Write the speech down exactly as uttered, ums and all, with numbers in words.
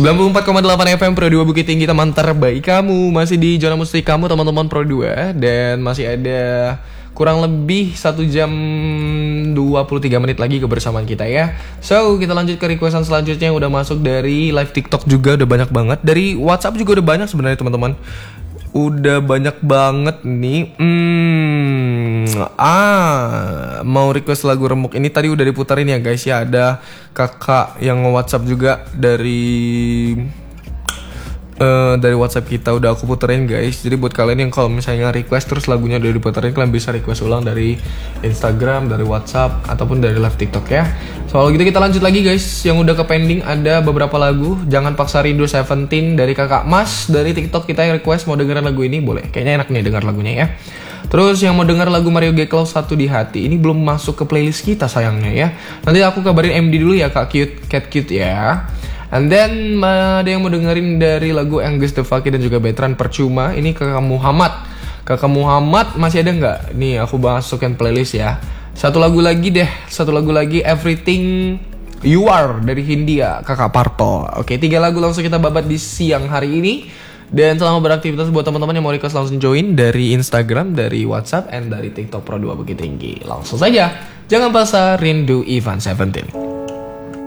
sembilan puluh empat koma delapan F M Pro dua Bukit Tinggi, teman terbaik kamu. Masih di zona musik kamu teman-teman Pro dua. Dan masih ada kurang lebih satu jam dua puluh tiga menit lagi kebersamaan kita ya. So kita lanjut ke requestan selanjutnya yang udah masuk dari live TikTok juga udah banyak banget. Dari WhatsApp juga udah banyak sebenarnya teman-teman. Udah banyak banget nih. Hmm, ah, mau request lagu remuk ini tadi udah diputarin ya guys ya. Ada kakak yang nge-WhatsApp juga dari uh, dari WhatsApp kita udah aku puterin guys. Jadi buat kalian yang kalau misalnya request terus lagunya udah diputerin, kalian bisa request ulang dari Instagram, dari WhatsApp ataupun dari live TikTok ya. Soal gitu kita lanjut lagi guys. Yang udah ke pending ada beberapa lagu. Jangan Paksa Rindu Seventeen dari kakak Mas dari TikTok kita yang request mau dengerin lagu ini, boleh. Kayaknya enak nih denger lagunya ya. Terus yang mau denger lagu Mario Geklo Satu di Hati, ini belum masuk ke playlist kita sayangnya ya. Nanti aku kabarin M D dulu ya Kak Cute, Cat Cute ya. And then ada yang mau dengerin dari lagu Angus The Faki dan juga Betran Percuma. Ini kakak Muhammad. Kakak Muhammad masih ada nggak? Nih aku masukin playlist ya. Satu lagu lagi deh, satu lagu lagi Everything You Are dari Hindia, kakak Parto. Oke, tiga lagu langsung kita babat di siang hari ini. Dan selama beraktivitas buat teman-teman yang mau request langsung join dari Instagram, dari WhatsApp, and dari TikTok Pro dua Bukit Tinggi. Langsung saja, jangan paksa rindu Ivan Seventeen.